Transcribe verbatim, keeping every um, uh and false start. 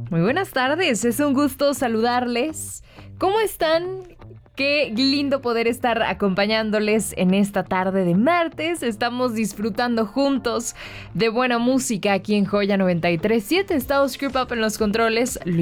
Muy buenas tardes, es un gusto saludarles. ¿Cómo están? Qué lindo poder estar acompañándoles en esta tarde de martes. Estamos disfrutando juntos de buena música aquí en Joya noventa y tres punto siete. Está Oscar Pop en los controles.